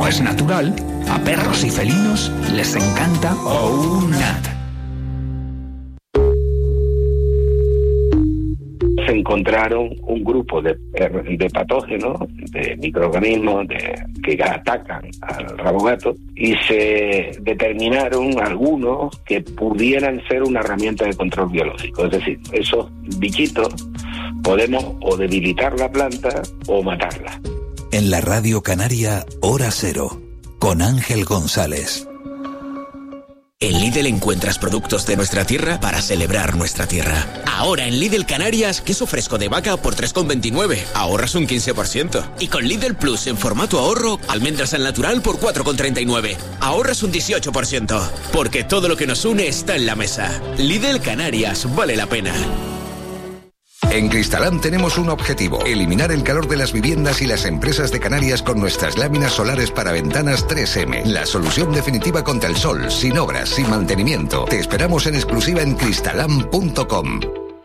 Como es natural, a perros y felinos les encanta OUNAT. Se encontraron un grupo de patógenos, de microorganismos que atacan al rabo gato, y se determinaron algunos que pudieran ser una herramienta de control biológico. Es decir, esos bichitos podemos o debilitar la planta o matarla. En la Radio Canaria, Hora Cero, con Ángel González. En Lidl encuentras productos de nuestra tierra para celebrar nuestra tierra. Ahora en Lidl Canarias, queso fresco de vaca por 3,29. Ahorras un 15%. Y con Lidl Plus en formato ahorro, almendras al natural por 4,39. Ahorras un 18%. Porque todo lo que nos une está en la mesa. Lidl Canarias, vale la pena. En Cristalam tenemos un objetivo: eliminar el calor de las viviendas y las empresas de Canarias con nuestras láminas solares para ventanas 3M. La solución definitiva contra el sol, sin obras, sin mantenimiento. Te esperamos en exclusiva en cristalam.com.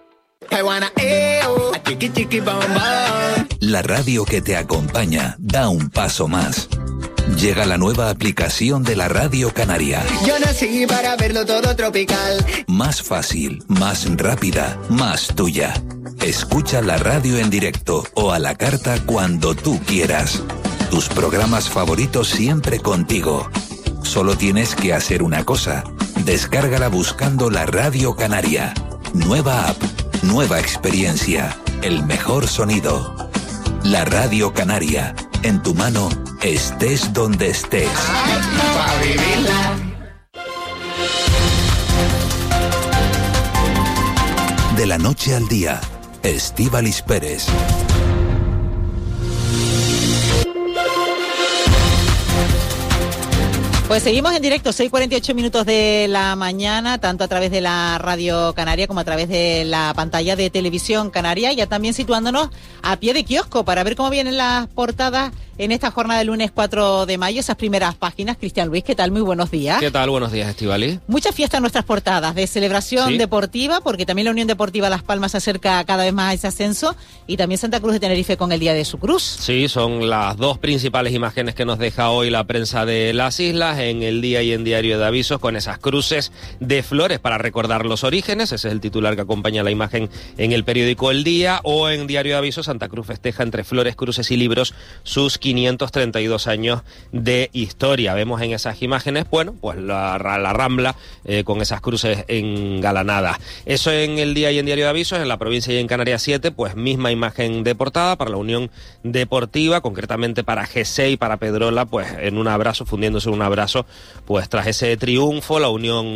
La radio que te acompaña da un paso más. Llega la nueva aplicación de la Radio Canaria. Yo nací para verlo todo tropical. Más fácil, más rápida, más tuya. Escucha la radio en directo o a la carta cuando tú quieras. Tus programas favoritos siempre contigo. Solo tienes que hacer una cosa: descárgala buscando la Radio Canaria. Nueva app, nueva experiencia, el mejor sonido. La Radio Canaria, en tu mano, estés donde estés. Para vivirla. De la noche al día, Estíbaliz Pérez. Pues seguimos en directo, 6:48 minutos de la mañana, tanto a través de la Radio Canaria como a través de la pantalla de Televisión Canaria, ya también situándonos a pie de kiosco para ver cómo vienen las portadas en esta jornada del lunes 4 de mayo, esas primeras páginas. Cristian Luis, ¿qué tal? Muy buenos días. ¿Qué tal? Buenos días, Estíbaliz. Mucha fiesta en nuestras portadas, de celebración deportiva, porque también la Unión Deportiva Las Palmas se acerca cada vez más a ese ascenso, y también Santa Cruz de Tenerife con el Día de su Cruz. Sí, son las dos principales imágenes que nos deja hoy la prensa de las islas, en El Día y en Diario de Avisos, con esas cruces de flores para recordar los orígenes. Ese es el titular que acompaña la imagen en el periódico El Día, o en Diario de Avisos, Santa Cruz festeja entre flores, cruces y libros sus 532 años de historia. Vemos en esas imágenes, bueno, pues la Rambla con esas cruces engalanadas. Eso en El Día y en Diario de Avisos. En La Provincia y en Canarias 7, pues misma imagen de portada para la Unión Deportiva, concretamente para G6 y para Pedrola, pues en un abrazo, fundiéndose en un abrazo, pues tras ese triunfo. La Unión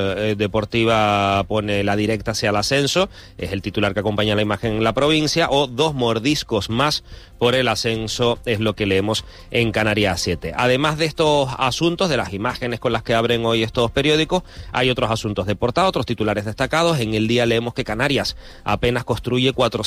Deportiva pone la directa hacia el ascenso, es el titular que acompaña la imagen en La Provincia, o 2 mordiscos más por el ascenso, es lo que leemos en Canarias 7. Además de estos asuntos, de las imágenes con las que abren hoy estos periódicos, hay otros asuntos de portada, otros titulares destacados. En El Día leemos que Canarias apenas construye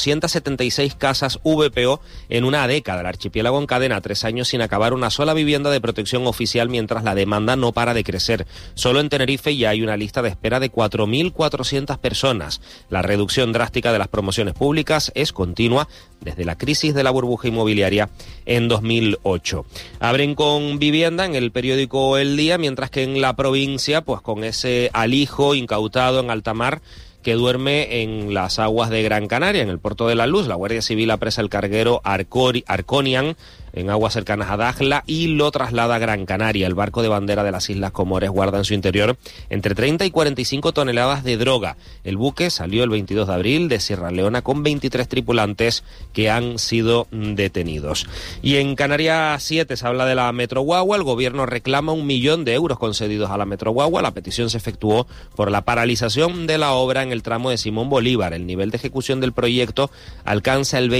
476 casas VPO en una década. El archipiélago encadena 3 años sin acabar una sola vivienda de protección oficial, mientras la demanda no para de crecer. Solo en Tenerife ya hay una lista de espera de 4.400 personas. La reducción drástica de las promociones públicas es continua desde la crisis de la burbuja inmobiliaria en 2008. Abren con vivienda en el periódico El Día, mientras que en La Provincia, pues con ese alijo incautado en alta mar que duerme en las aguas de Gran Canaria, en el Puerto de la Luz. La Guardia Civil apresa el carguero Arconian en aguas cercanas a Dakhla y lo traslada a Gran Canaria. El barco de bandera de las Islas Comores guarda en su interior entre 30 y 45 toneladas de droga. El buque salió el 22 de abril de Sierra Leona con 23 tripulantes que han sido detenidos. Y en Canarias 7 se habla de la Metro Guagua. El gobierno reclama 1 millón de euros concedidos a la Metro Guagua. La petición se efectuó por la paralización de la obra en el tramo de Simón Bolívar. El nivel de ejecución del proyecto alcanza el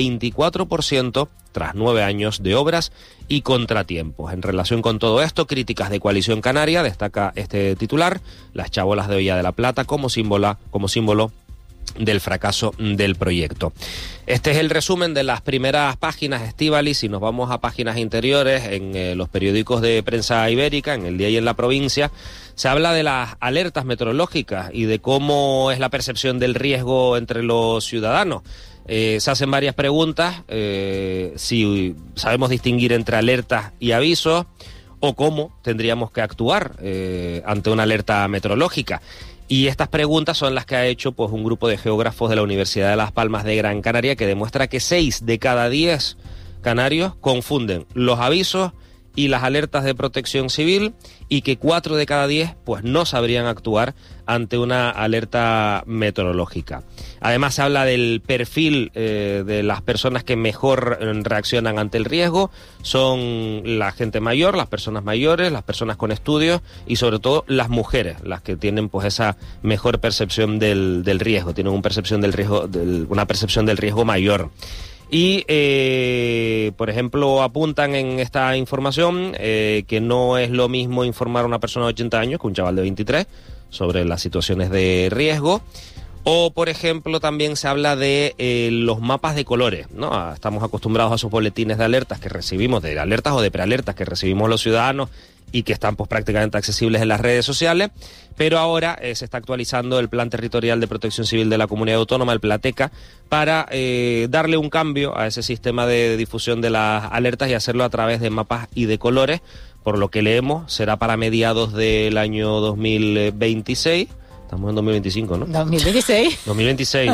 24% tras 9 años de obras y contratiempos. En relación con todo esto, críticas de Coalición Canaria, destaca este titular: las chabolas de Olla de la Plata como símbolo del fracaso del proyecto. Este es el resumen de las primeras páginas, Estíbaliz. Si nos vamos a páginas interiores, en los periódicos de prensa ibérica, en El Día y en La Provincia, se habla de las alertas meteorológicas y de cómo es la percepción del riesgo entre los ciudadanos. Se hacen varias preguntas, si sabemos distinguir entre alertas y avisos. o cómo tendríamos que actuar ante una alerta meteorológica. Y estas preguntas son las que ha hecho pues un grupo de geógrafos de la Universidad de Las Palmas de Gran Canaria, que demuestra que 6 de cada 10 canarios confunden los avisos y las alertas de protección civil, y que 4 de cada 10 pues no sabrían actuar ante una alerta meteorológica. Además se habla del perfil de las personas que mejor reaccionan ante el riesgo. Son la gente mayor, las personas mayores, las personas con estudios y sobre todo las mujeres, las que tienen pues esa mejor percepción del riesgo, tienen una percepción del riesgo mayor. Y, por ejemplo, apuntan en esta información que no es lo mismo informar a una persona de 80 años que un chaval de 23 sobre las situaciones de riesgo. O, por ejemplo, también se habla de los mapas de colores, ¿no? Estamos acostumbrados a esos boletines de alertas que recibimos, de alertas o de prealertas que recibimos los ciudadanos y que están pues prácticamente accesibles en las redes sociales, pero ahora se está actualizando el Plan Territorial de Protección Civil de la Comunidad Autónoma, el PLATECA, para darle un cambio a ese sistema de difusión de las alertas y hacerlo a través de mapas y de colores. Por lo que leemos, será para mediados del año 2026. Estamos en 2025, ¿no? 2026. 2026.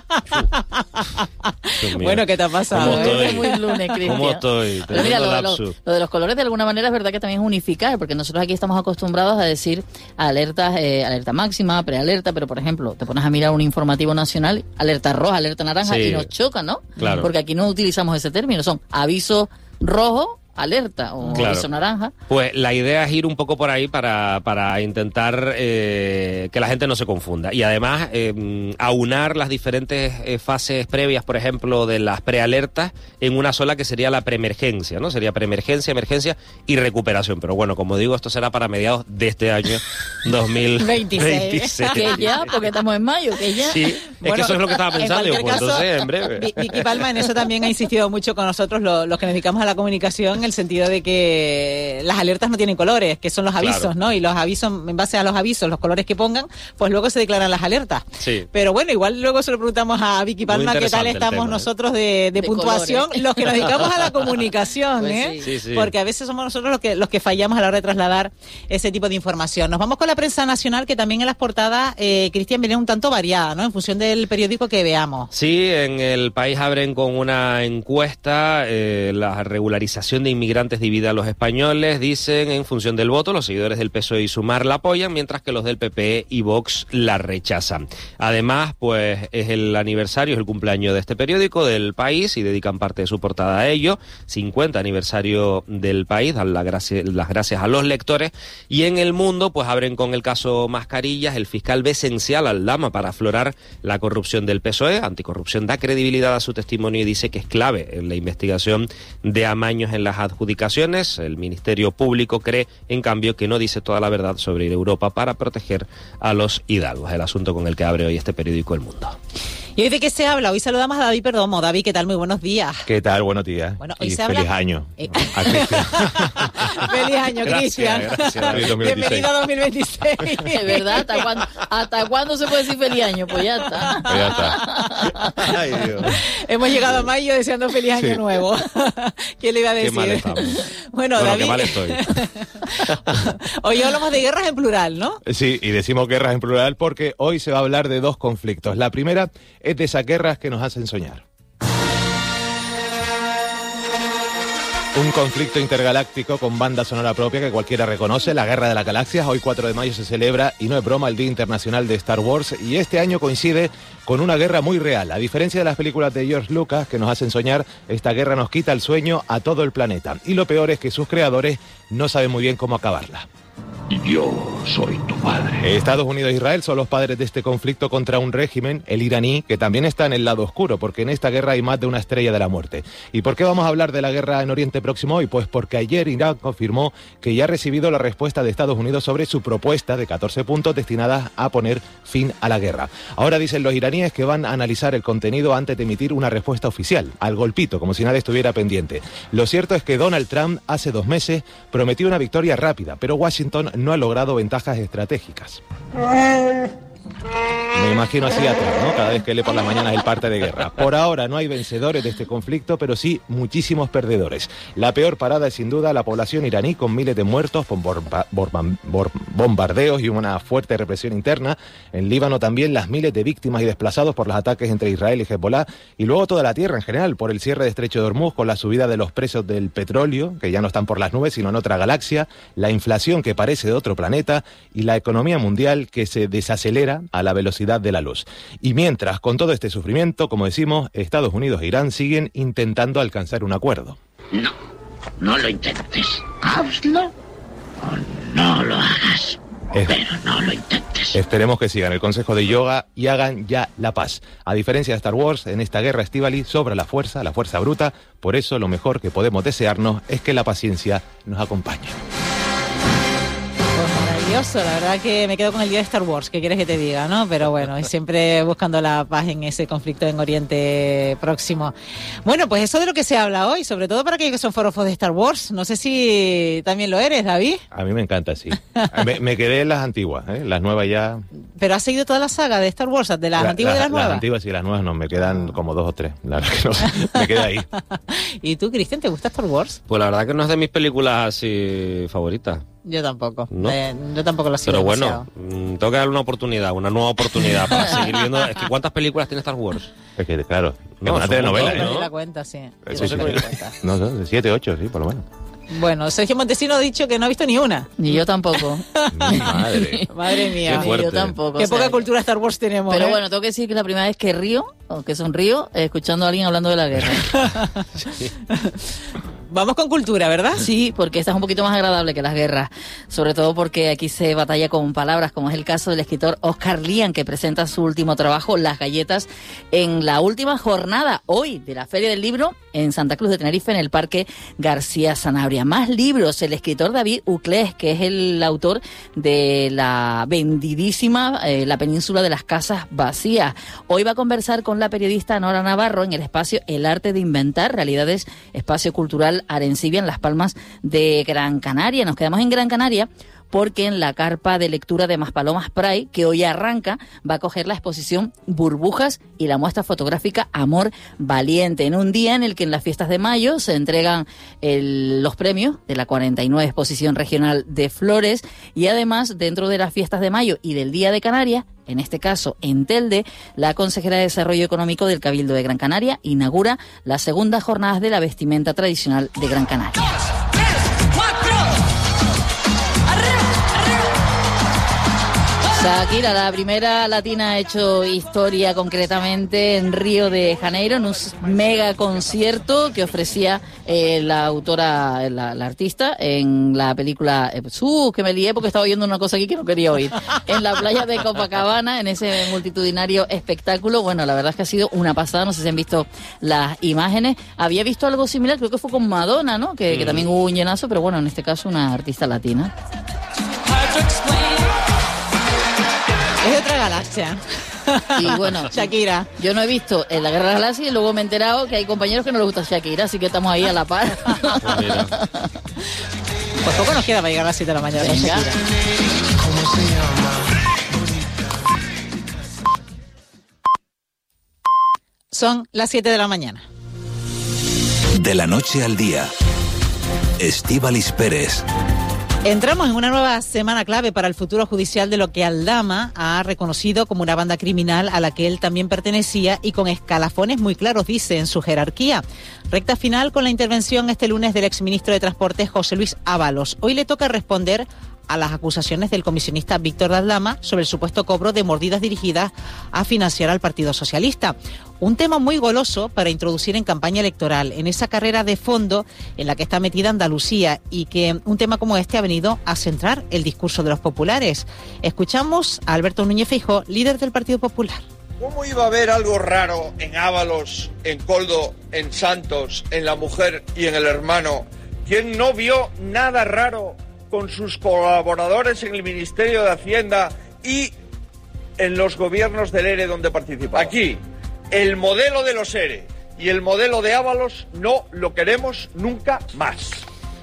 Bueno, ¿qué te ha pasado? Es muy lunes, Cristian. ¿Cómo estoy? Pero mira, lo de los colores de alguna manera es verdad que también es unificar, porque nosotros aquí estamos acostumbrados a decir alertas, alerta máxima, prealerta, pero por ejemplo, te pones a mirar un informativo nacional, alerta roja, alerta naranja, y nos choca, ¿no? Claro. Porque aquí no utilizamos ese término, son aviso rojo, alerta o aviso naranja. Pues la idea es ir un poco por ahí para intentar que la gente no se confunda y además aunar las diferentes fases previas, por ejemplo, de las prealertas en una sola, que sería la preemergencia, ¿no? Sería preemergencia, emergencia y recuperación. Pero bueno, como digo, esto será para mediados de este año 2026. Que ya, porque estamos en mayo, que ya. Sí, es que eso es lo que estaba pensando. En cualquier caso, entonces, en breve. Vicky Palma en eso también ha insistido mucho con nosotros, los que nos dedicamos a la comunicación, en el sentido de que las alertas no tienen colores, que son los avisos, claro, ¿no? Y los avisos, en base a los avisos, los colores que pongan, pues luego se declaran las alertas. Sí. Pero bueno, igual luego se lo preguntamos a Vicky Palma qué tal estamos nosotros de puntuación, colores, los que nos dedicamos a la comunicación, pues sí. Sí. Porque a veces somos nosotros los que fallamos a la hora de trasladar ese tipo de información. Nos vamos con la prensa nacional, que también en las portadas, Cristian, viene un tanto variada, ¿no? En función del periódico que veamos. Sí, en El País abren con una encuesta, la regularización de inmigrantes divide a los españoles, dicen, en función del voto. Los seguidores del PSOE y Sumar la apoyan, mientras que los del PP y Vox la rechazan. Además, pues es el aniversario, es el cumpleaños de este periódico, del País, y dedican parte de su portada a ello. 50 aniversario del País, dan las gracias a los lectores. Y en El Mundo, pues abren con el caso Mascarillas. El fiscal ve esencial al Lama para aflorar la corrupción del PSOE. Anticorrupción da credibilidad a su testimonio y dice que es clave en la investigación de amaños en las adjudicaciones. El Ministerio Público cree, en cambio, que no dice toda la verdad sobre ir a Europa para proteger a los hidalgos. El asunto con el que abre hoy este periódico El Mundo. ¿Y hoy de qué se habla? Hoy saludamos a David Perdomo. David, ¿qué tal? Muy buenos días. ¿Qué tal? Buenos días. Bueno, hoy y se feliz habla... año a Cristian. Feliz año, Cristian. Gracias. Bienvenido a 2026. Es verdad, ¿hasta cuándo se puede decir feliz año? Pues ya está. Pues ya está. Ay, Dios. Hemos llegado a mayo deseando feliz año nuevo. ¿Quién le iba a decir? Qué mal estamos. Bueno, David... qué mal estoy. Hoy hablamos de guerras en plural, ¿no? Sí, y decimos guerras en plural porque hoy se va a hablar de dos conflictos. La primera es de esas guerras que nos hacen soñar. Un conflicto intergaláctico con banda sonora propia que cualquiera reconoce, la Guerra de las Galaxias. Hoy 4 de mayo se celebra, y no es broma, el Día Internacional de Star Wars, y este año coincide con una guerra muy real. A diferencia de las películas de George Lucas que nos hacen soñar, esta guerra nos quita el sueño a todo el planeta. Y lo peor es que sus creadores no saben muy bien cómo acabarla. Yo soy tu padre. Estados Unidos e Israel son los padres de este conflicto contra un régimen, el iraní, que también está en el lado oscuro, porque en esta guerra hay más de una estrella de la muerte. ¿Y por qué vamos a hablar de la guerra en Oriente Próximo hoy? Pues porque ayer Irán confirmó que ya ha recibido la respuesta de Estados Unidos sobre su propuesta de 14 puntos destinadas a poner fin a la guerra. Ahora dicen los iraníes que van a analizar el contenido antes de emitir una respuesta oficial, al golpito, como si nada estuviera pendiente. Lo cierto es que Donald Trump hace 2 meses prometió una victoria rápida, pero Washington no ha logrado ventajas estratégicas. Me imagino así atrás, ¿no? Cada vez que lee por las mañanas el parte de guerra. Por ahora no hay vencedores de este conflicto, pero sí muchísimos perdedores. La peor parada es sin duda la población iraní, con miles de muertos por bombardeos y una fuerte represión interna. En Líbano también las miles de víctimas y desplazados por los ataques entre Israel y Hezbollah. Y luego toda la tierra en general, por el cierre de Estrecho de Hormuz, con la subida de los precios del petróleo, que ya no están por las nubes, sino en otra galaxia, la inflación que parece de otro planeta y la economía mundial que se desacelera a la velocidad de la luz. Y mientras, con todo este sufrimiento, como decimos, Estados Unidos e Irán siguen intentando alcanzar un acuerdo. No lo intentes. Hazlo o no lo hagas. Pero no lo intentes. Esperemos que sigan el consejo de yoga y hagan ya la paz. A diferencia de Star Wars, en esta guerra estíbali sobra la fuerza bruta. Por eso lo mejor que podemos desearnos es que la paciencia nos acompañe. Maravilloso, la verdad que me quedo con el día de Star Wars, ¿qué quieres que te diga, no? Pero bueno, y siempre buscando la paz en ese conflicto en Oriente Próximo. Bueno, pues eso de lo que se habla hoy, sobre todo para aquellos que son forofos de Star Wars. No sé si también lo eres, David. A mí me encanta, sí. Me quedé en las antiguas, las nuevas ya... ¿Pero has seguido toda la saga de Star Wars, de las antiguas y de las nuevas? Las antiguas y las nuevas no, me quedan como 2 o 3, la verdad que no, me quedé ahí. ¿Y tú, Cristian, te gusta Star Wars? Pues la verdad que no es de mis películas así favoritas. Yo tampoco. ¿No? Yo tampoco lo sigo. Pero bueno, tengo que darle una oportunidad, una nueva oportunidad para seguir viendo. Es que ¿cuántas películas tiene Star Wars? Es que, claro, no, una telenovela, ¿no? La cuenta, sí. Sí. No, de 7, 8, sí, por lo menos. Bueno, Sergio Montesino ha dicho que no ha visto ni una. Ni yo tampoco. Madre mía. Ni yo tampoco. Qué poca cultura Star Wars tenemos. Pero bueno, tengo que decir que la primera vez que río, o que sonrío, escuchando a alguien hablando de la guerra. Sí. Vamos con cultura, ¿verdad? Sí, porque esta es un poquito más agradable que las guerras, sobre todo porque aquí se batalla con palabras, como es el caso del escritor Oscar Lian, que presenta su último trabajo, Las galletas, en la última jornada hoy de la Feria del Libro en Santa Cruz de Tenerife, en el Parque García Sanabria. Más libros, el escritor David Uclés, que es el autor de la vendidísima La península de las casas vacías. Hoy va a conversar con la periodista Nora Navarro en el espacio El arte de inventar, realidades, espacio cultural Arencibia, en Las Palmas de Gran Canaria. Nos quedamos en Gran Canaria porque en la carpa de lectura de Maspalomas Pride, que hoy arranca, va a coger la exposición Burbujas y la muestra fotográfica Amor Valiente, en un día en el que en las fiestas de mayo se entregan los premios de la 49 Exposición Regional de Flores, y además dentro de las fiestas de mayo y del Día de Canarias, en este caso en Telde, la consejera de Desarrollo Económico del Cabildo de Gran Canaria inaugura las segundas jornadas de la vestimenta tradicional de Gran Canaria. Shakira, la primera latina, ha hecho historia concretamente en Río de Janeiro, en un mega concierto que ofrecía la autora, la artista, en la película... que me lié porque estaba oyendo una cosa aquí que no quería oír. En la playa de Copacabana, en ese multitudinario espectáculo. Bueno, la verdad es que ha sido una pasada, no sé si han visto las imágenes. Había visto algo similar, creo que fue con Madonna, ¿no? Que también hubo un llenazo, pero bueno, en este caso una artista latina. Es de otra galaxia. Y bueno, Shakira. Yo no he visto en la Guerra de las Galaxias y luego me he enterado que hay compañeros que no les gusta Shakira, así que estamos ahí a la par. Pues poco nos queda para llegar a las 7 de la mañana con Shakira. ¿Cómo se llama? Son las 7 de la mañana. De la noche al día, Estíbaliz Pérez. Entramos en una nueva semana clave para el futuro judicial de lo que Aldama ha reconocido como una banda criminal a la que él también pertenecía y con escalafones muy claros, dice, en su jerarquía. Recta final con la intervención este lunes del exministro de Transportes José Luis Ábalos. Hoy le toca responder a las acusaciones del comisionista Víctor Aldama sobre el supuesto cobro de mordidas dirigidas a financiar al Partido Socialista. Un tema muy goloso para introducir en campaña electoral, en esa carrera de fondo en la que está metida Andalucía, y que un tema como este ha venido a centrar el discurso de los populares. Escuchamos a Alberto Núñez Feijóo, líder del Partido Popular. ¿Cómo iba a haber algo raro en Ábalos, en Koldo, en Santos, en la mujer y en el hermano? ¿Quién no vio nada raro con sus colaboradores en el Ministerio de Hacienda y en los gobiernos del ERE donde participó? Aquí, el modelo de los ERE y el modelo de Ábalos no lo queremos nunca más.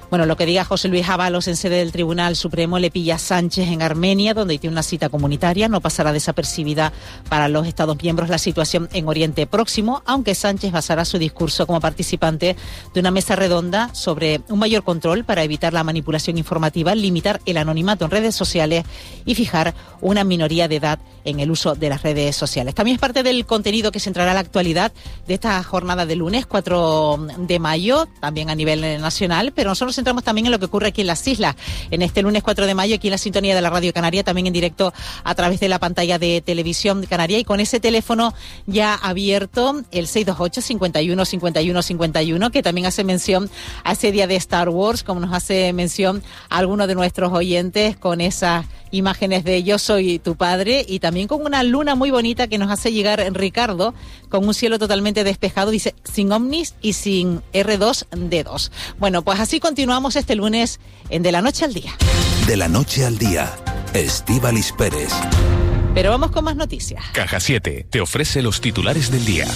Bueno, lo que diga José Luis Ábalos en sede del Tribunal Supremo le pilla a Sánchez en Armenia, donde tiene una cita comunitaria. No pasará desapercibida para los Estados miembros la situación en Oriente Próximo, aunque Sánchez basará su discurso como participante de una mesa redonda sobre un mayor control para evitar la manipulación informativa, limitar el anonimato en redes sociales y fijar una minoría de edad en el uso de las redes sociales. También es parte del contenido que centrará la actualidad de esta jornada de lunes 4 de mayo, también a nivel nacional, pero nosotros nos centramos también en lo que ocurre aquí en las islas. En este lunes 4 de mayo, aquí en la sintonía de la Radio Canaria, también en directo a través de la pantalla de Televisión Canaria, y con ese teléfono ya abierto, el 628 51 51 51, que también hace mención a ese día de Star Wars, como nos hace mención a algunos de nuestros oyentes, con esas imágenes de Yo soy tu padre, y también con una luna muy bonita que nos hace llegar Ricardo, con un cielo totalmente despejado, dice, sin ovnis y sin R2D2. Bueno, pues así continuamos este lunes en De la Noche al Día. De la Noche al Día, Estíbaliz Pérez. Pero vamos con más noticias. Caja 7 te ofrece los titulares del día.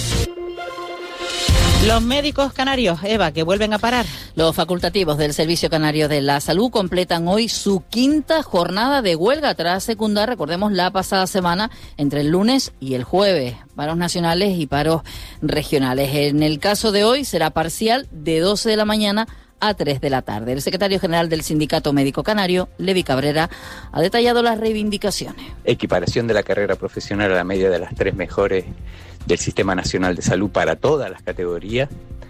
Los médicos canarios, Eva, que vuelven a parar. Los facultativos del Servicio Canario de la Salud completan hoy su 5ª jornada de huelga tras secundar, recordemos, la pasada semana entre el lunes y el jueves. Paros nacionales y paros regionales. En el caso de hoy será parcial de 12 de la mañana a 3 de la tarde. El secretario general del Sindicato Médico Canario, Levi Cabrera, ha detallado las reivindicaciones. Equiparación de la carrera profesional a la media de las 3 mejores del Sistema Nacional de Salud para todas las categorías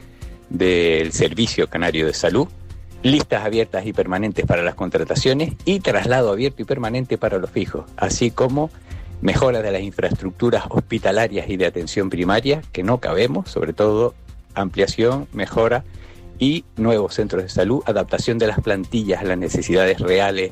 del Servicio Canario de Salud, listas abiertas y permanentes para las contrataciones y traslado abierto y permanente para los fijos, así como mejora de las infraestructuras hospitalarias y de atención primaria, que no cabemos, sobre todo ampliación, mejora y nuevos centros de salud, adaptación de las plantillas a las necesidades reales.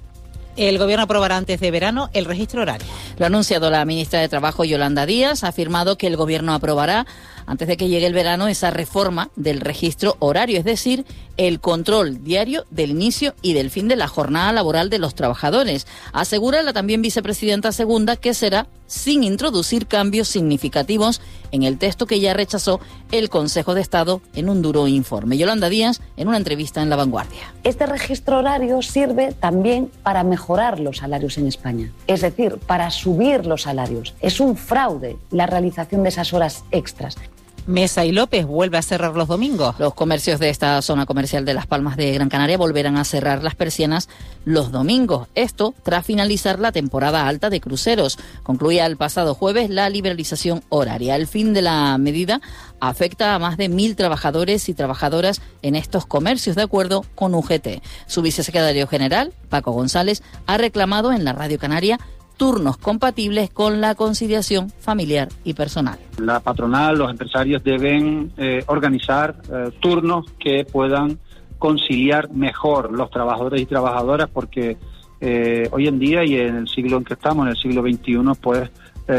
El Gobierno aprobará antes de verano el registro horario. Lo ha anunciado la ministra de Trabajo, Yolanda Díaz. Ha afirmado que el Gobierno aprobará antes de que llegue el verano esa reforma del registro horario, es decir, el control diario del inicio y del fin de la jornada laboral de los trabajadores. Asegura la también vicepresidenta segunda que será sin introducir cambios significativos en el texto que ya rechazó el Consejo de Estado en un duro informe. Yolanda Díaz, en una entrevista en La Vanguardia. Este registro horario sirve también para mejorar los salarios en España, es decir, para subir los salarios. Es un fraude la realización de esas horas extras. Mesa y López vuelve a cerrar los domingos. Los comercios de esta zona comercial de Las Palmas de Gran Canaria volverán a cerrar las persianas los domingos. Esto tras finalizar la temporada alta de cruceros. Concluía el pasado jueves la liberalización horaria. El fin de la medida afecta a más de 1.000 trabajadores y trabajadoras en estos comercios, de acuerdo con UGT. Su vicesecretario general, Paco González, ha reclamado en la Radio Canaria turnos compatibles con la conciliación familiar y personal. La patronal, los empresarios deben organizar turnos que puedan conciliar mejor los trabajadores y trabajadoras, porque hoy en día y en el siglo en que estamos, en el siglo XXI, pues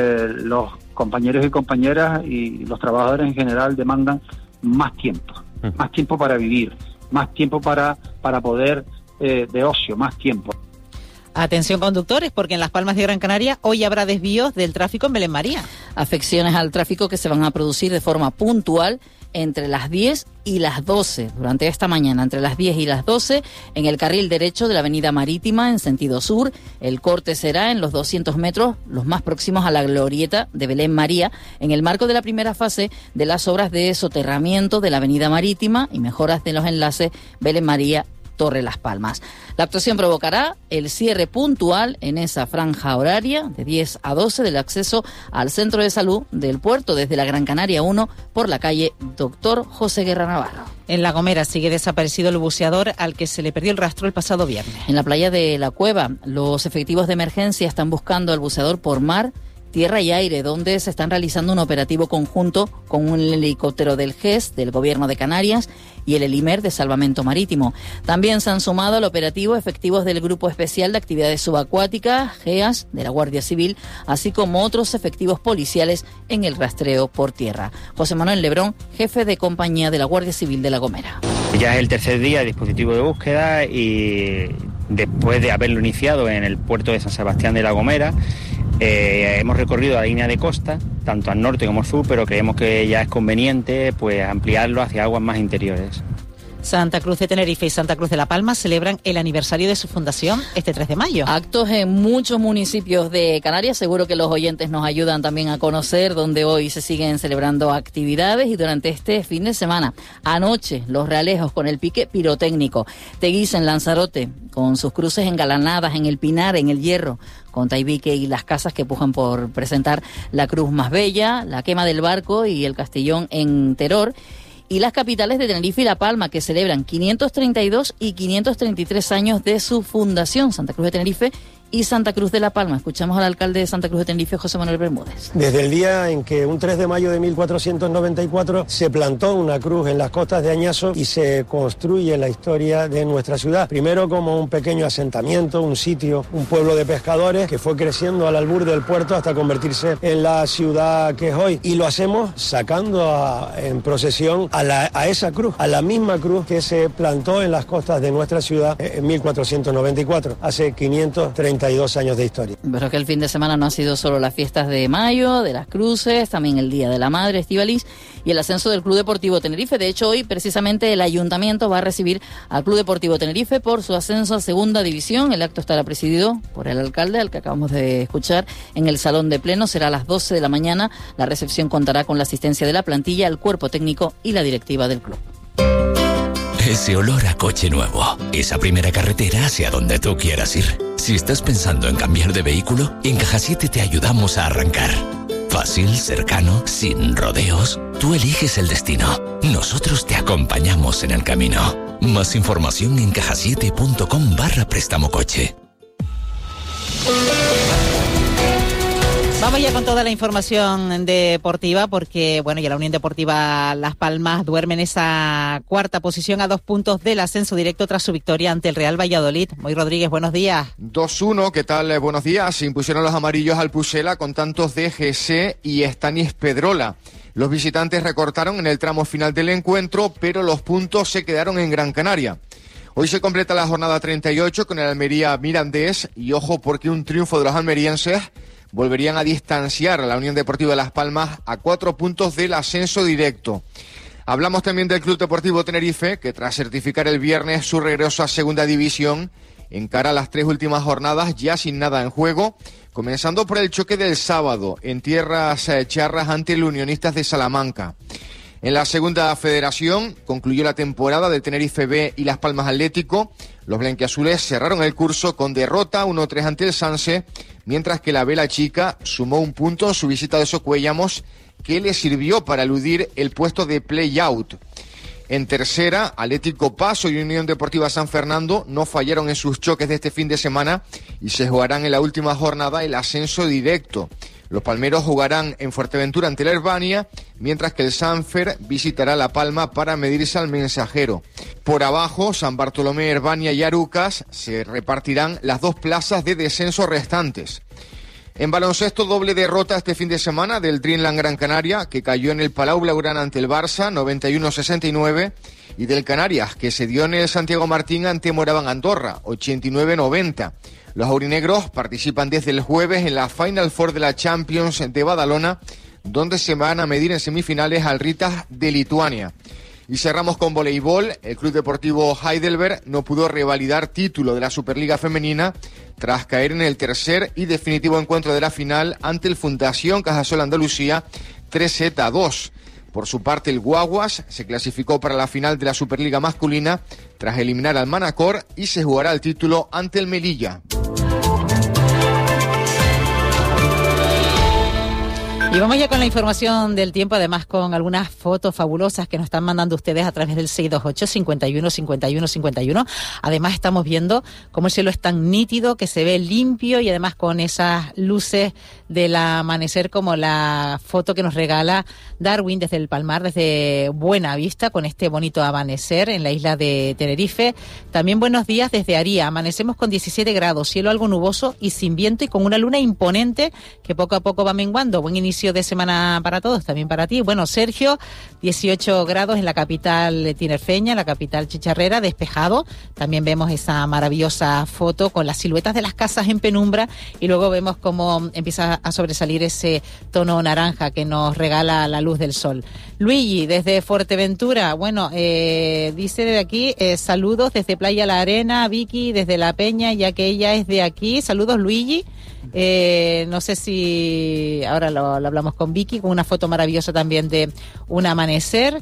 los compañeros y compañeras y los trabajadores en general demandan más tiempo para vivir, más tiempo para poder de ocio, más tiempo. Atención conductores, porque en Las Palmas de Gran Canaria hoy habrá desvíos del tráfico en Belén María. Afecciones al tráfico que se van a producir de forma puntual entre las 10 y las 12, durante esta mañana, entre las 10 y las 12, en el carril derecho de la Avenida Marítima en sentido sur. El corte será en los 200 metros, los más próximos a la glorieta de Belén María, en el marco de la primera fase de las obras de soterramiento de la Avenida Marítima y mejoras de los enlaces Belén María Torre Las Palmas. La actuación provocará el cierre puntual en esa franja horaria de 10 a 12 del acceso al centro de salud del puerto desde la Gran Canaria 1 por la calle Doctor José Guerra Navarro. En La Gomera sigue desaparecido el buceador al que se le perdió el rastro el pasado viernes. En la playa de La Cueva, los efectivos de emergencia están buscando al buceador por mar, tierra y aire, donde se están realizando un operativo conjunto con un helicóptero del GES, del Gobierno de Canarias, y el Elimer de Salvamento Marítimo. También se han sumado al operativo efectivos del Grupo Especial de Actividades Subacuáticas, GEAS, de la Guardia Civil, así como otros efectivos policiales en el rastreo por tierra. José Manuel Lebrón, jefe de compañía de la Guardia Civil de La Gomera. Ya es el tercer día de dispositivo de búsqueda y después de haberlo iniciado en el puerto de San Sebastián de La Gomera, hemos recorrido la línea de costa, tanto al norte como al sur, pero creemos que ya es conveniente pues ampliarlo hacia aguas más interiores. Santa Cruz de Tenerife y Santa Cruz de La Palma celebran el aniversario de su fundación este 3 de mayo. Actos en muchos municipios de Canarias. Seguro que los oyentes nos ayudan también a conocer donde hoy se siguen celebrando actividades. Y durante este fin de semana, anoche, Los Realejos con el pique pirotécnico. Teguise en Lanzarote, con sus cruces engalanadas en el Pinar, en el Hierro, con Taibique y las casas que pujan por presentar la cruz más bella, la quema del barco y el Castellón en Teror. Y las capitales de Tenerife y La Palma, que celebran 532 y 533 años de su fundación, Santa Cruz de Tenerife y Santa Cruz de La Palma. Escuchamos al alcalde de Santa Cruz de Tenerife, José Manuel Bermúdez. Desde el día en que un 3 de mayo de 1494 se plantó una cruz en las costas de Añaso y se construye la historia de nuestra ciudad. Primero como un pequeño asentamiento, un sitio, un pueblo de pescadores que fue creciendo al albur del puerto hasta convertirse en la ciudad que es hoy. Y lo hacemos sacando en procesión a esa cruz, a la misma cruz que se plantó en las costas de nuestra ciudad en 1494, hace 532 años de historia. Pero que el fin de semana no ha sido solo las fiestas de mayo, de las cruces, también el Día de la Madre, Estíbaliz, y el ascenso del Club Deportivo Tenerife. De hecho, hoy precisamente el Ayuntamiento va a recibir al Club Deportivo Tenerife por su ascenso a Segunda División. El acto estará presidido por el alcalde, al que acabamos de escuchar, en el Salón de Pleno. Será a las 12 de la mañana. La recepción contará con la asistencia de la plantilla, el cuerpo técnico y la directiva del club. Ese olor a coche nuevo, esa primera carretera hacia donde tú quieras ir. Si estás pensando en cambiar de vehículo, en Caja 7 te ayudamos a arrancar. Fácil, cercano, sin rodeos. Tú eliges el destino. Nosotros te acompañamos en el camino. Más información en cajasiete.com/préstamo coche. Vamos ya con toda la información deportiva porque, bueno, ya la Unión Deportiva Las Palmas duerme en esa cuarta posición a 2 puntos del ascenso directo tras su victoria ante el Real Valladolid. Moy Rodríguez, buenos días. 2-1, ¿qué tal? Buenos días. Se impusieron los amarillos al Pucela con tantos de GC y Stanis Pedrola. Los visitantes recortaron en el tramo final del encuentro, pero los puntos se quedaron en Gran Canaria. Hoy se completa la jornada 38 con el Almería Mirandés y ojo porque un triunfo de los almerienses volverían a distanciar a la Unión Deportiva Las Palmas a 4 puntos del ascenso directo. Hablamos también del Club Deportivo Tenerife, que tras certificar el viernes su regreso a Segunda División, encara las 3 últimas jornadas ya sin nada en juego, comenzando por el choque del sábado en tierras charras ante el Unionistas de Salamanca. En la Segunda Federación concluyó la temporada del Tenerife B y Las Palmas Atlético. Los blanquiazules cerraron el curso con derrota 1-3 ante el Sanse, mientras que la Vela Chica sumó un punto en su visita de Socuéllamos, que le sirvió para eludir el puesto de play-out. En tercera, Atlético Paso y Unión Deportiva San Fernando no fallaron en sus choques de este fin de semana y se jugarán en la última jornada el ascenso directo. Los palmeros jugarán en Fuerteventura ante la Herbania, mientras que el Sanfer visitará La Palma para medirse al Mensajero. Por abajo, San Bartolomé, Herbania y Arucas se repartirán las 2 plazas de descenso restantes. En baloncesto, doble derrota este fin de semana del Dreamland Gran Canaria, que cayó en el Palau Blaugrana ante el Barça, 91-69, y del Canarias, que se dio en el Santiago Martín ante Moraván Andorra, 89-90. Los aurinegros participan desde el jueves en la Final Four de la Champions de Badalona, donde se van a medir en semifinales al Ritas de Lituania. Y cerramos con voleibol. El Club Deportivo Heidelberg no pudo revalidar título de la Superliga Femenina tras caer en el tercer y definitivo encuentro de la final ante el Fundación Cajasol Andalucía 3-2. Por su parte, el Guaguas se clasificó para la final de la Superliga masculina tras eliminar al Manacor y se jugará el título ante el Melilla. Y vamos ya con la información del tiempo, además con algunas fotos fabulosas que nos están mandando ustedes a través del 628-51-51-51. Además estamos viendo cómo el cielo es tan nítido, que se ve limpio y además con esas luces del amanecer como la foto que nos regala Darwin desde el Palmar, desde Buena Vista, con este bonito amanecer en la isla de Tenerife. También buenos días desde Aría. Amanecemos con 17 grados, cielo algo nuboso y sin viento y con una luna imponente que poco a poco va menguando. Buen inicio inicio de semana para todos, también para ti. Bueno, Sergio, 18 grados en la capital tinerfeña, la capital chicharrera, despejado. También vemos esa maravillosa foto con las siluetas de las casas en penumbra y luego vemos cómo empieza a sobresalir ese tono naranja que nos regala la luz del sol. Luigi, desde Fuerteventura, bueno, dice de aquí, saludos desde Playa La Arena, Vicky desde La Peña, ya que ella es de aquí. Saludos, Luigi. No sé si ahora lo hablamos con Vicky, con una foto maravillosa también de un amanecer.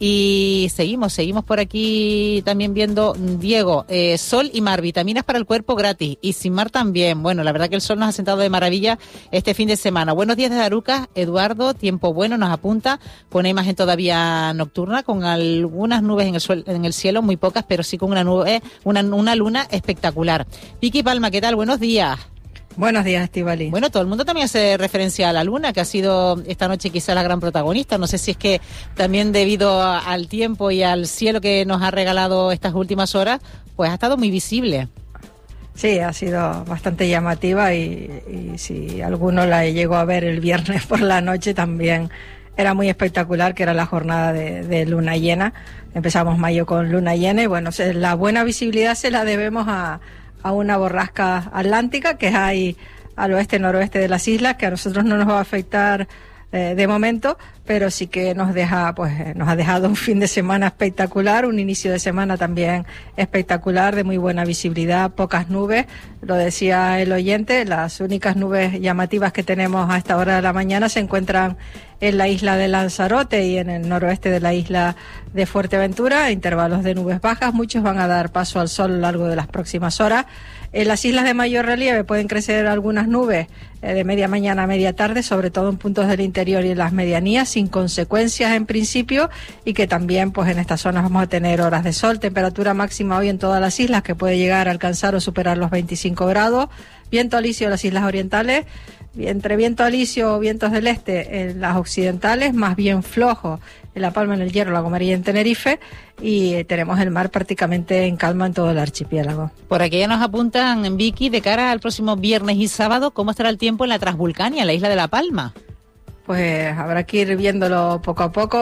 Y seguimos por aquí también viendo, Diego, sol y mar, vitaminas para el cuerpo gratis, y sin mar también. Bueno, la verdad que el sol nos ha sentado de maravilla este fin de semana. Buenos días desde Arucas, Eduardo, tiempo bueno, nos apunta, pone imagen todavía nocturna, con algunas nubes en el cielo, muy pocas, pero sí con una nube, una luna espectacular. Vicky Palma, ¿qué tal? Buenos días. Buenos días, Estíbaliz. Bueno, todo el mundo también hace referencia a la luna, que ha sido esta noche quizá la gran protagonista. No sé si es que también debido al tiempo y al cielo que nos ha regalado estas últimas horas, pues ha estado muy visible. Sí, ha sido bastante llamativa y si alguno la llegó a ver el viernes por la noche también era muy espectacular, que era la jornada de luna llena. Empezamos mayo con luna llena y bueno, la buena visibilidad se la debemos a una borrasca atlántica que hay al oeste-noroeste de las islas, que a nosotros no nos va a afectar de momento, pero sí que nos ha dejado un fin de semana espectacular, un inicio de semana también espectacular, de muy buena visibilidad, pocas nubes. Lo decía el oyente, las únicas nubes llamativas que tenemos a esta hora de la mañana se encuentran en la isla de Lanzarote y en el noroeste de la isla de Fuerteventura, intervalos de nubes bajas. Muchos van a dar paso al sol a lo largo de las próximas horas. En las islas de mayor relieve pueden crecer algunas nubes de media mañana a media tarde, sobre todo en puntos del interior y en las medianías, sin consecuencias en principio, y que también pues en estas zonas vamos a tener horas de sol. Temperatura máxima hoy en todas las islas que puede llegar a alcanzar o superar los 25 grados. Viento alisio en las islas orientales, entre viento alisio o vientos del este en las occidentales, más bien flojo en La Palma, en el Hierro, La Gomera y en Tenerife, y tenemos el mar prácticamente en calma en todo el archipiélago. Por aquí ya nos apuntan, Vicky, de cara al próximo viernes y sábado, ¿cómo estará el tiempo en la Transvulcania, en la isla de La Palma? Pues habrá que ir viéndolo poco a poco.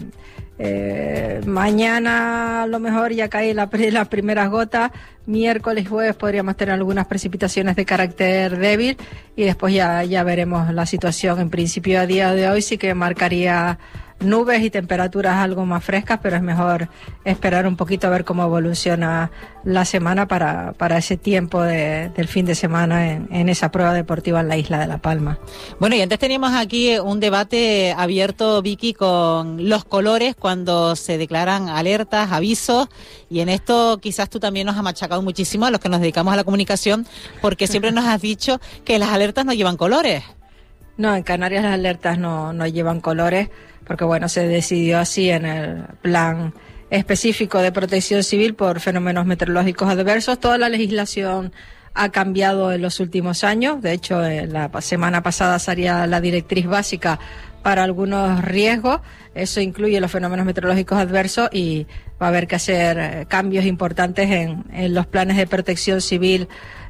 Mañana a lo mejor ya caen las primeras gotas. Miércoles y jueves podríamos tener algunas precipitaciones de carácter débil y después ya veremos la situación. En principio, a día de hoy sí que marcaría nubes y temperaturas algo más frescas, pero es mejor esperar un poquito a ver cómo evoluciona la semana para ese tiempo del fin de semana en esa prueba deportiva en la isla de La Palma. Bueno, y antes teníamos aquí un debate abierto, Vicky, con los colores cuando se declaran alertas, avisos, y en esto quizás tú también nos has machacado muchísimo a los que nos dedicamos a la comunicación, porque siempre nos has dicho que las alertas no llevan colores. No, en Canarias las alertas no llevan colores, porque bueno, se decidió así en el plan específico de protección civil por fenómenos meteorológicos adversos. Toda la legislación ha cambiado en los últimos años. De hecho, la semana pasada salía la directriz básica para algunos riesgos. Eso incluye los fenómenos meteorológicos adversos y va a haber que hacer cambios importantes en los planes de protección civil,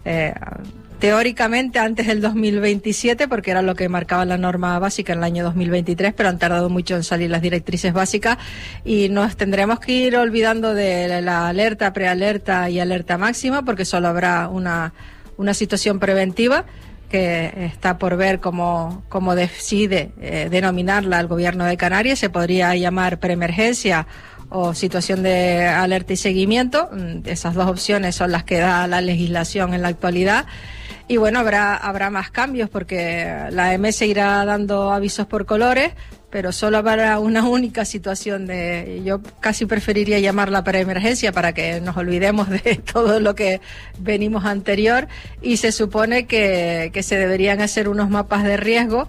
teóricamente antes del 2027, porque era lo que marcaba la norma básica en el año 2023, pero han tardado mucho en salir las directrices básicas y nos tendremos que ir olvidando de la alerta, prealerta y alerta máxima, porque solo habrá una situación preventiva que está por ver cómo decide denominarla el Gobierno de Canarias. Se podría llamar preemergencia o situación de alerta y seguimiento. Esas dos opciones son las que da la legislación en la actualidad. Y bueno, habrá más cambios porque la MS irá dando avisos por colores, pero solo habrá una única situación yo casi preferiría llamarla preemergencia para que nos olvidemos de todo lo que venimos anterior, y se supone que se deberían hacer unos mapas de riesgo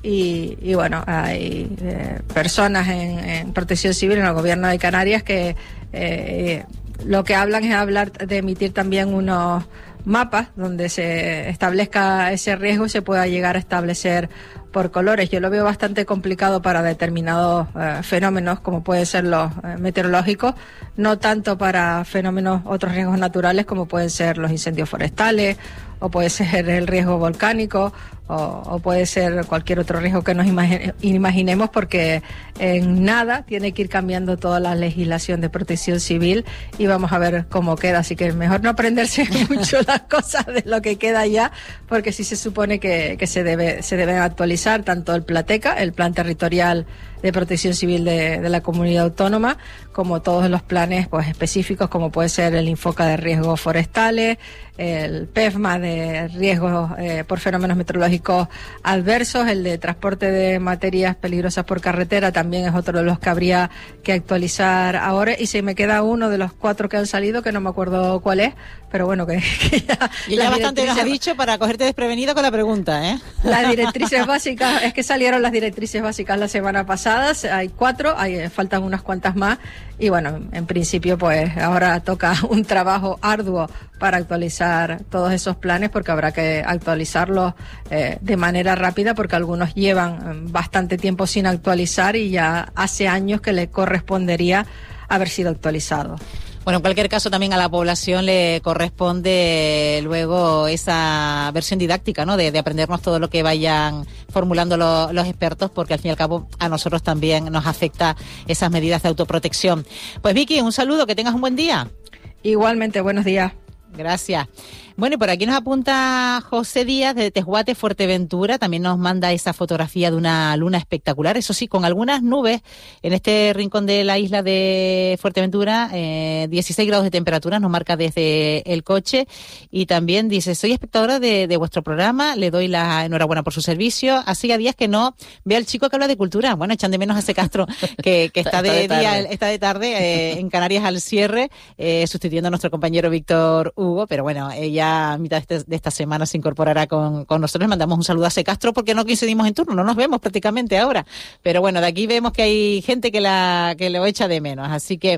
y bueno, hay personas en Protección Civil, en el Gobierno de Canarias, que lo que hablan es de emitir también unos mapas donde se establezca ese riesgo y se pueda llegar a establecer por colores. Yo lo veo bastante complicado para determinados fenómenos, como pueden ser los meteorológicos, no tanto para fenómenos, otros riesgos naturales, como pueden ser los incendios forestales, o puede ser el riesgo volcánico, o puede ser cualquier otro riesgo que nos imaginemos, porque en nada tiene que ir cambiando toda la legislación de protección civil y vamos a ver cómo queda. Así que mejor no aprenderse mucho las cosas de lo que queda ya, porque sí se supone que se deben actualizar tanto el PLATECA, el Plan Territorial de Protección Civil de la Comunidad Autónoma, como todos los planes pues específicos, como puede ser el INFOCA de riesgos forestales, el PEFMA de riesgos por fenómenos meteorológicos adversos, el de transporte de materias peligrosas por carretera también es otro de los que habría que actualizar ahora, y se me queda uno de los 4 que han salido, que no me acuerdo cuál es, pero bueno, que ya... Y ya bastante nos ha dicho para cogerte desprevenido con la pregunta, ¿eh? Las directrices básicas, es que salieron las directrices básicas la semana pasada, hay 4, faltan unas cuantas más, y bueno, en principio pues ahora toca un trabajo arduo para actualizar todos esos planes, porque habrá que actualizarlos de manera rápida, porque algunos llevan bastante tiempo sin actualizar y ya hace años que le correspondería haber sido actualizado. Bueno, en cualquier caso también a la población le corresponde luego esa versión didáctica, ¿no? De aprendernos todo lo que vayan formulando los expertos, porque al fin y al cabo a nosotros también nos afecta esas medidas de autoprotección. Pues Vicky, un saludo, que tengas un buen día. Igualmente, buenos días. Gracias. Bueno, y por aquí nos apunta José Díaz de Tejuate, Fuerteventura. También nos manda esa fotografía de una luna espectacular, eso sí, con algunas nubes en este rincón de la isla de Fuerteventura. 16 grados de temperatura nos marca desde el coche. Y también dice, soy espectadora de vuestro programa, le doy la enhorabuena por su servicio. Hacía días que no veo al chico que habla de cultura. Bueno, echan de menos a ese Castro que está de tarde en Canarias al cierre, sustituyendo a nuestro compañero Víctor Hugo, pero bueno, ella a mitad de esta semana se incorporará con nosotros. Le mandamos un saludo a ese Castro, porque no coincidimos en turno, no nos vemos prácticamente ahora, pero bueno, de aquí vemos que hay gente que lo echa de menos, así que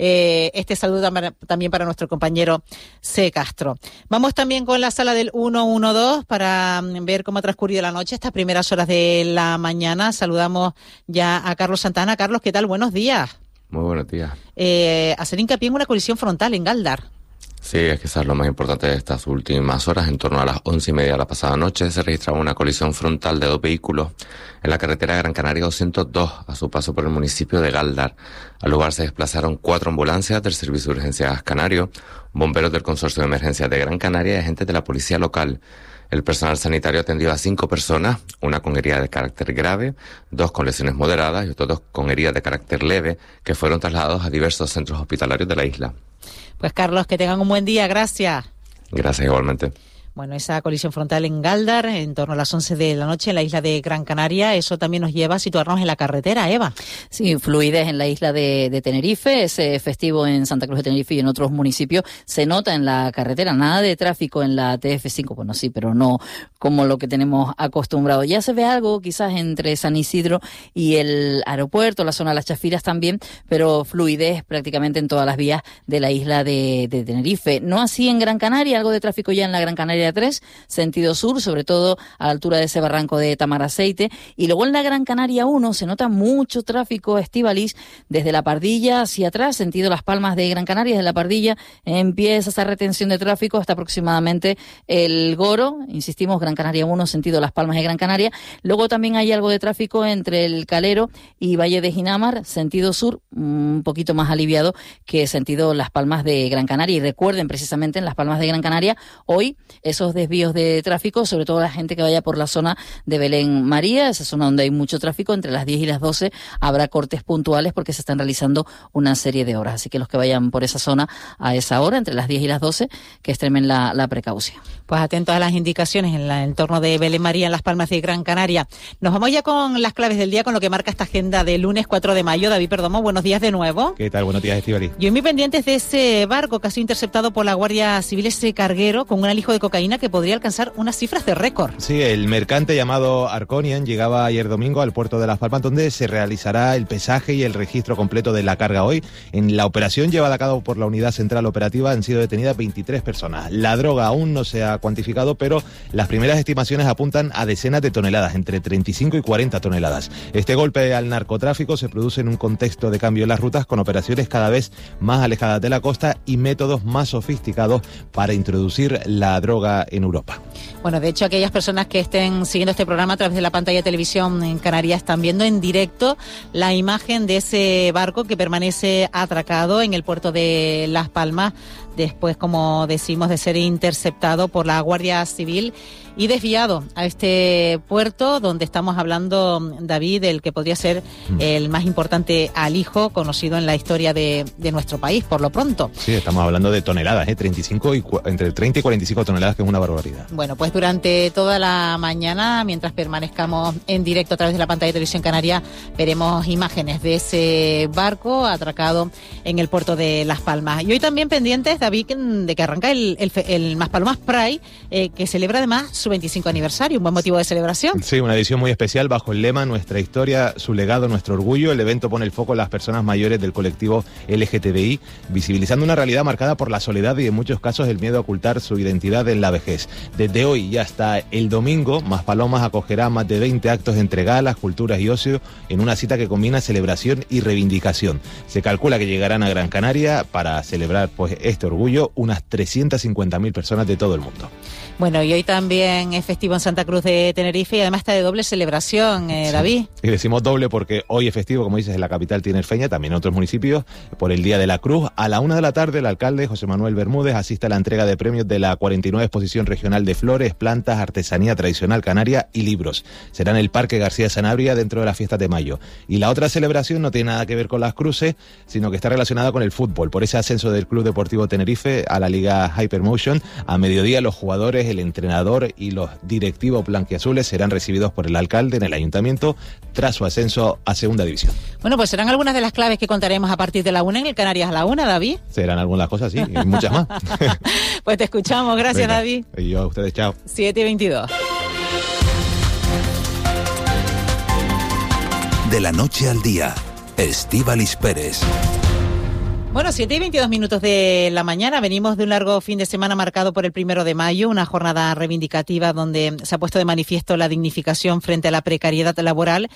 este saludo también para nuestro compañero C. Castro. Vamos también con la sala del 112 para ver cómo ha transcurrido la noche, estas primeras horas de la mañana. Saludamos ya a Carlos Santana. Carlos, ¿qué tal? Buenos días. Muy buenos días. Hacer hincapié en una colisión frontal en Galdar. Sí, es que eso es lo más importante de estas últimas horas. En torno a las 11:30 de la pasada noche se registraba una colisión frontal de 2 vehículos en la carretera Gran Canaria 202 a su paso por el municipio de Galdar. Al lugar se desplazaron 4 ambulancias del Servicio de Urgencias Canario, bomberos del Consorcio de Emergencias de Gran Canaria y agentes de la policía local. El personal sanitario atendió a 5 personas, una con heridas de carácter grave, 2 con lesiones moderadas y otros 2 con heridas de carácter leve, que fueron trasladados a diversos centros hospitalarios de la isla. Pues Carlos, que tengan un buen día, gracias. Gracias, igualmente. Bueno, esa colisión frontal en Galdar, en torno a las 11 de la noche en la isla de Gran Canaria, eso también nos lleva a situarnos en la carretera, Eva. Sí, fluidez en la isla de Tenerife, ese festivo en Santa Cruz de Tenerife y en otros municipios, se nota en la carretera, nada de tráfico en la TF5, bueno sí, pero no como lo que tenemos acostumbrado. Ya se ve algo quizás entre San Isidro y el aeropuerto, la zona de las Chafiras también, pero fluidez prácticamente en todas las vías de la isla de Tenerife. No así en Gran Canaria, algo de tráfico ya en la Gran Canaria 3, sentido sur, sobre todo a la altura de ese barranco de Tamaraceite, y luego en la Gran Canaria 1 se nota mucho tráfico, Estíbaliz, desde La Pardilla hacia atrás, sentido Las Palmas de Gran Canaria, desde La Pardilla empieza esa retención de tráfico hasta aproximadamente el Goro, insistimos, Gran Canaria 1, sentido Las Palmas de Gran Canaria. Luego también hay algo de tráfico entre el Calero y Valle de Ginamar, sentido sur, un poquito más aliviado que sentido Las Palmas de Gran Canaria. Y recuerden, precisamente en Las Palmas de Gran Canaria, hoy esos desvíos de tráfico, sobre todo la gente que vaya por la zona de Belén María, esa zona donde hay mucho tráfico, entre las 10 y las 12 habrá cortes puntuales porque se están realizando una serie de horas. Así que los que vayan por esa zona a esa hora, entre las 10 y las 12, que extremen la precaución. Pues atentos a las indicaciones en el entorno de Belén María, en Las Palmas de Gran Canaria. Nos vamos ya con las claves del día, con lo que marca esta agenda de lunes 4 de mayo. David Perdomo, buenos días de nuevo. ¿Qué tal? Buenos días, Estíbaliz. Yo muy pendientes de ese barco que ha sido interceptado por la Guardia Civil, ese carguero con un alijo de cocaína cocaína que podría alcanzar unas cifras de récord. Sí, el mercante llamado Arconian llegaba ayer domingo al puerto de Las Palmas, donde se realizará el pesaje y el registro completo de la carga hoy. En la operación llevada a cabo por la Unidad Central Operativa han sido detenidas 23 personas. La droga aún no se ha cuantificado, pero las primeras estimaciones apuntan a decenas de toneladas, entre 35 y 40 toneladas. Este golpe al narcotráfico se produce en un contexto de cambio en las rutas, con operaciones cada vez más alejadas de la costa y métodos más sofisticados para introducir la droga en Europa. Bueno, de hecho, aquellas personas que estén siguiendo este programa a través de la pantalla de televisión en Canarias están viendo en directo la imagen de ese barco que permanece atracado en el puerto de Las Palmas, después, como decimos, de ser interceptado por la Guardia Civil y desviado a este puerto donde estamos hablando, David, del que podría ser el más importante alijo conocido en la historia de nuestro país, por lo pronto. Sí, estamos hablando de toneladas, entre 30 y 45 toneladas, que es una barbaridad. Bueno, pues durante toda la mañana, mientras permanezcamos en directo a través de la pantalla de Televisión Canaria, veremos imágenes de ese barco atracado en el puerto de Las Palmas. Y hoy también pendientes, David, de que arranca el Maspalomas Pride, que celebra además su 25 aniversario, un buen motivo de celebración. Sí, una edición muy especial bajo el lema Nuestra historia, su legado, nuestro orgullo. El evento pone el foco en las personas mayores del colectivo LGTBI, visibilizando una realidad marcada por la soledad y en muchos casos el miedo a ocultar su identidad en la vejez. Desde hoy y hasta el domingo, Maspalomas acogerá más de 20 actos entre galas, culturas y ocio en una cita que combina celebración y reivindicación. Se calcula que llegarán a Gran Canaria para celebrar pues este orgullo unas 350.000 personas de todo el mundo. Bueno, y hoy también es festivo en Santa Cruz de Tenerife y además está de doble celebración, David. Y decimos doble porque hoy es festivo, como dices, en la capital tinerfeña, también en otros municipios, por el Día de la Cruz. A la 1 de la tarde, el alcalde José Manuel Bermúdez asiste a la entrega de premios de la 49 Exposición Regional de Flores, Plantas, Artesanía Tradicional Canaria y Libros. Será en el Parque García Sanabria dentro de las fiestas de mayo. Y la otra celebración no tiene nada que ver con las cruces, sino que está relacionada con el fútbol, por ese ascenso del Club Deportivo Tenerife a la Liga Hypermotion. A mediodía, los jugadores, el entrenador y los directivos blanquiazules serán recibidos por el alcalde en el ayuntamiento tras su ascenso a Segunda División. Bueno, pues serán algunas de las claves que contaremos a partir de la 1 en el Canarias a la 1, David. Serán algunas cosas, sí, y muchas más. Pues te escuchamos, gracias. Venga, David. Y yo a ustedes, chao. 7:22. De la noche al día, Estíbaliz Pérez. Bueno, 7:22 de la mañana. Venimos de un largo fin de semana marcado por el 1 de mayo, una jornada reivindicativa donde se ha puesto de manifiesto la dignificación frente a la precariedad laboral,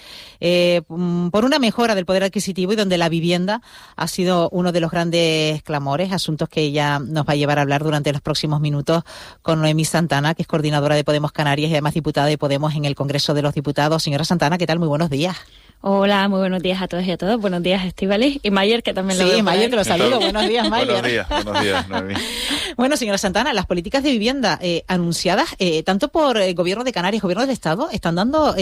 por una mejora del poder adquisitivo y donde la vivienda ha sido uno de los grandes clamores, asuntos que ella nos va a llevar a hablar durante los próximos minutos con Noemí Santana, que es coordinadora de Podemos Canarias y además diputada de Podemos en el Congreso de los Diputados. Señora Santana, ¿qué tal? Muy buenos días. Hola, muy buenos días a todos y a todas. Buenos días, Estíbaliz. Y Mayer, que también lo veo. Sí, Mayer, que lo saludo. Buenos días, Mayer. Buenos días, Noemí. Bueno, señora Santana, las políticas de vivienda anunciadas, tanto por el Gobierno de Canarias, Gobierno del Estado, ¿están dando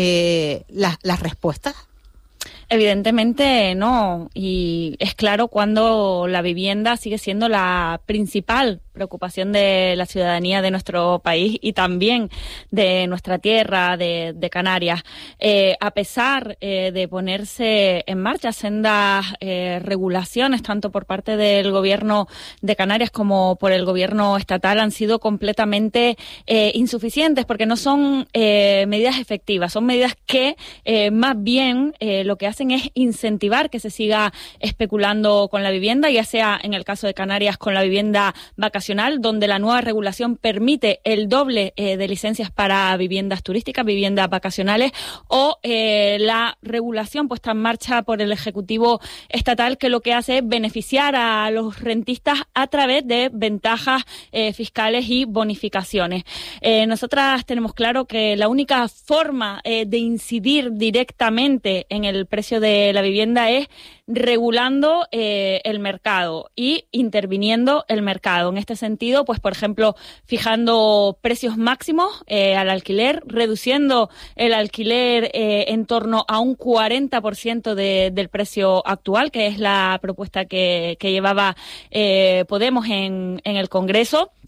las respuestas? Evidentemente no, y es claro cuando la vivienda sigue siendo la principal preocupación de la ciudadanía de nuestro país y también de nuestra tierra, de Canarias. A pesar de ponerse en marcha sendas regulaciones, tanto por parte del Gobierno de Canarias como por el Gobierno estatal, han sido completamente insuficientes porque no son medidas efectivas, son medidas que más bien lo que hacen es incentivar que se siga especulando con la vivienda, ya sea en el caso de Canarias con la vivienda vacacional, donde la nueva regulación permite el doble de licencias para viviendas turísticas, viviendas vacacionales, o la regulación puesta en marcha por el Ejecutivo estatal, que lo que hace es beneficiar a los rentistas a través de ventajas fiscales y bonificaciones. Nosotras tenemos claro que la única forma de incidir directamente en el precio de la vivienda es regulando el mercado y interviniendo el mercado. En este sentido, pues por ejemplo, fijando precios máximos al alquiler, reduciendo el alquiler en torno a un 40% del precio actual, que es la propuesta que llevaba Podemos en el Congreso.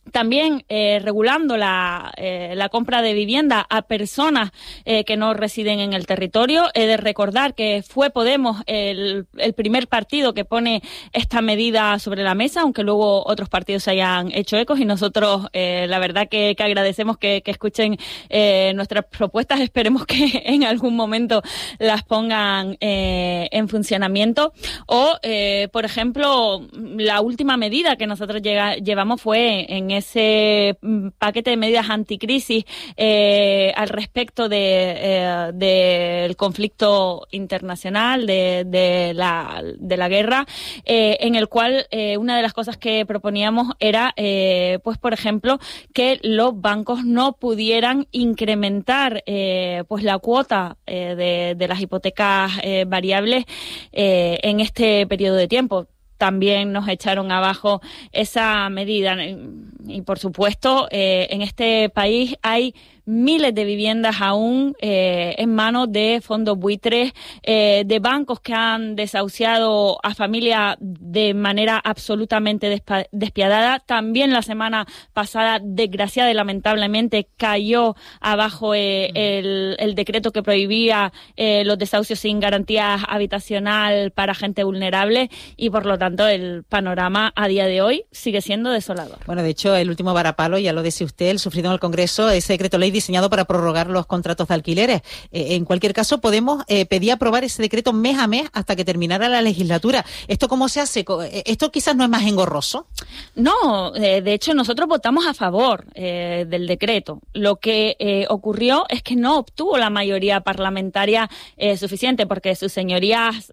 También regulando la compra de vivienda a personas que no residen en el territorio. He de recordar que fue Podemos el primer partido que pone esta medida sobre la mesa, aunque luego otros partidos se hayan hecho ecos, y nosotros la verdad que agradecemos que escuchen nuestras propuestas. Esperemos que en algún momento las pongan en funcionamiento. O, por ejemplo, la última medida que nosotros llevamos fue en ese paquete de medidas anticrisis al respecto del conflicto internacional, de la guerra, en el cual una de las cosas que proponíamos era, pues por ejemplo, que los bancos no pudieran incrementar pues la cuota de las hipotecas variables en este periodo de tiempo. También nos echaron abajo esa medida. Y, por supuesto, en este país hay miles de viviendas aún en manos de fondos buitres, de bancos que han desahuciado a familias de manera absolutamente despiadada. También la semana pasada, desgraciada y lamentablemente, cayó abajo el decreto que prohibía los desahucios sin garantía habitacional para gente vulnerable, y por lo tanto el panorama a día de hoy sigue siendo desolador. Bueno, de hecho, el último varapalo, ya lo decía usted, el sufrido en el Congreso, ese decreto ley diseñado para prorrogar los contratos de alquileres. En cualquier caso, Podemos pedía aprobar ese decreto mes a mes hasta que terminara la legislatura. ¿Esto cómo se hace? ¿Esto quizás no es más engorroso? No, de hecho nosotros votamos a favor del decreto. Lo que ocurrió es que no obtuvo la mayoría parlamentaria suficiente, porque sus señorías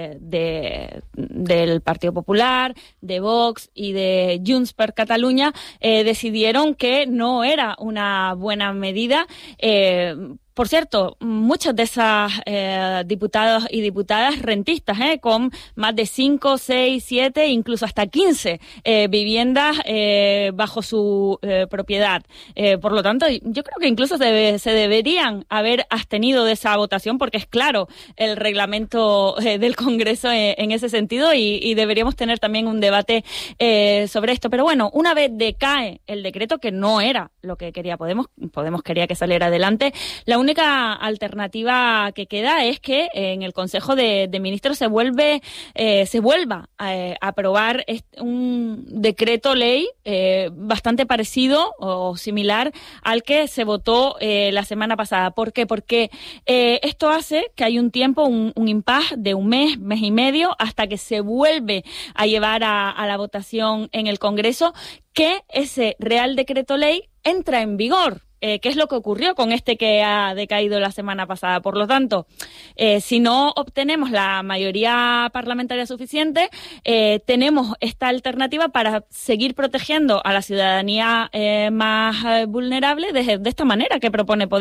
del Partido Popular, de Vox y de Junts per Catalunya decidieron que no era una buena medida. Por cierto, muchas de esas diputados y diputadas rentistas, con más de 5, 6, 7, incluso hasta 15 viviendas bajo su propiedad. Por lo tanto, yo creo que incluso se deberían haber abstenido de esa votación, porque es claro el reglamento del Congreso en ese sentido, y deberíamos tener también un debate sobre esto. Pero bueno, una vez decae el decreto, que no era lo que quería Podemos quería que saliera adelante, la única alternativa que queda es que en el Consejo de Ministros se vuelva a aprobar un decreto ley bastante parecido o similar al que se votó la semana pasada. ¿Por qué? Porque esto hace que hay un tiempo, un impasse de un mes y medio, hasta que se vuelve a llevar a la votación en el Congreso, que ese Real Decreto Ley entra en vigor. ¿Qué es lo que ocurrió con este que ha decaído la semana pasada? Por lo tanto, si no obtenemos la mayoría parlamentaria suficiente, tenemos esta alternativa para seguir protegiendo a la ciudadanía más vulnerable de esta manera que propone Podemos.